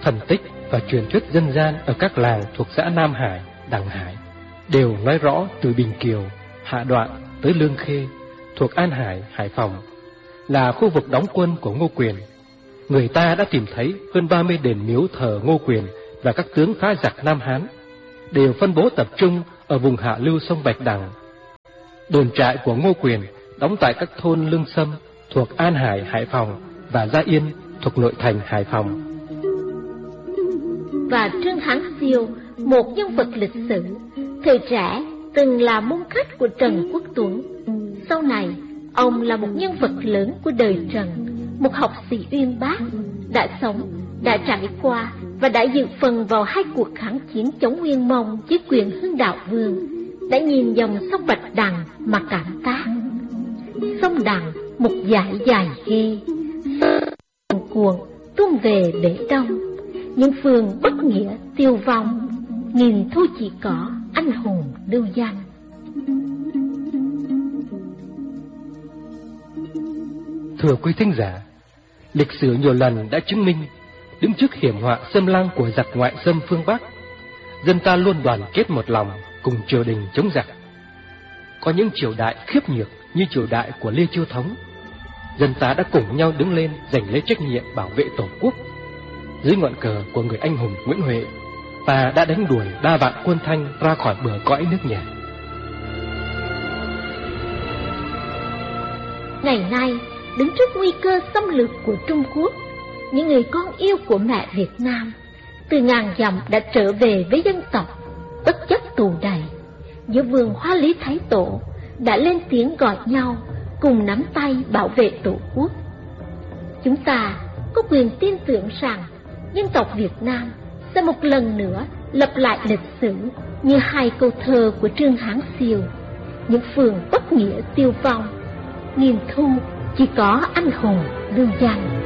Thần tích và truyền thuyết dân gian ở các làng thuộc xã Nam Hải, Đằng Hải đều nói rõ từ Bình Kiều, Hạ Đoạn tới Lương Khê thuộc An Hải, Hải Phòng là khu vực đóng quân của Ngô Quyền. Người ta đã tìm thấy hơn 30 đền miếu thờ Ngô Quyền và các tướng phá giặc Nam Hán, đều phân bố tập trung ở vùng hạ lưu sông Bạch Đằng. Đồn trại của Ngô Quyền đóng tại các thôn Lương Sâm thuộc An Hải, Hải Phòng và Gia Yên thuộc nội thành Hải Phòng. Và Trương Hán Siêu, một nhân vật lịch sử, thời trẻ từng là môn khách của Trần Quốc Tuấn. Sau này, ông là một nhân vật lớn của đời Trần, một học sĩ uyên bác, đã sống, đã trải qua và đã dự phần vào 2 cuộc kháng chiến chống Nguyên Mông với quyền Hưng Đạo Vương, đã nhìn dòng sông Bạch Đằng mà cảm tác. Sông Đằng một dải dài ghê, cuồn cuộn tuôn về bể đông, những phường bất nghĩa tiêu vong, nghìn thu chỉ có anh hùng lưu danh. Thưa quý thính giả, lịch sử nhiều lần đã chứng minh, đứng trước hiểm họa xâm lăng của giặc ngoại xâm phương Bắc, dân ta luôn đoàn kết một lòng, cùng triều đình chống giặc. Có những triều đại khiếp nhược như triều đại của Lê Chiêu Thống, dân ta đã cùng nhau đứng lên giành lấy trách nhiệm bảo vệ Tổ quốc. Dưới ngọn cờ của người anh hùng Nguyễn Huệ, ta đã đánh đuổi 3 vạn quân Thanh ra khỏi bờ cõi nước nhà. Ngày nay, đứng trước nguy cơ xâm lược của Trung Quốc, những người con yêu của mẹ Việt Nam từ ngàn dặm đã trở về với dân tộc, bất chấp tù đày. Giữa vườn hoa lý Thái Tổ đã lên tiếng gọi nhau cùng nắm tay bảo vệ Tổ quốc. Chúng ta có quyền tin tưởng rằng dân tộc Việt Nam sẽ một lần nữa lập lại lịch sử như 2 câu thơ của Trương Hán Siêu: những phường bất nghĩa tiêu vong, nghìn thu chỉ có anh hùng lưu danh.